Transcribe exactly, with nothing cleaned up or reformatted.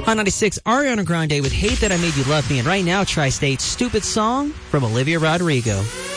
On ninety-six, Ariana Grande with Hate That I Made You Love Me. And right now, Tri-State, Stupid Song from Olivia Rodrigo.